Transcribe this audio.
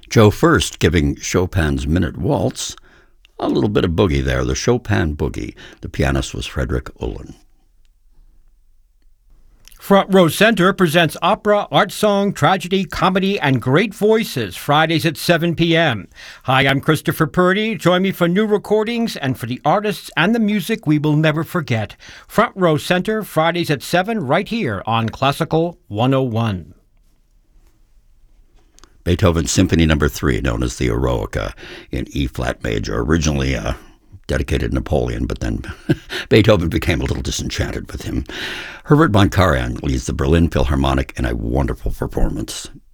Joe First giving Chopin's Minute Waltz a little bit of boogie there, the Chopin Boogie. The pianist was Frederick Ullin. Front Row Center presents opera, art song, tragedy, comedy, and great voices Fridays at 7 p.m. Hi, I'm Christopher Purdy. Join me for new recordings and for the artists and the music we will never forget. Front Row Center, Fridays at 7, right here on Classical 101. Beethoven's Symphony No. 3, known as the Eroica, in E-flat major, originally dedicated Napoleon, but then Beethoven became a little disenchanted with him. Herbert von Karajan leads the Berlin Philharmonic in a wonderful performance.